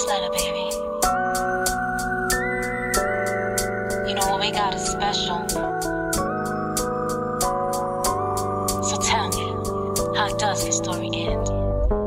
this letter, baby. You know what we got is special. So tell me, how does the story end?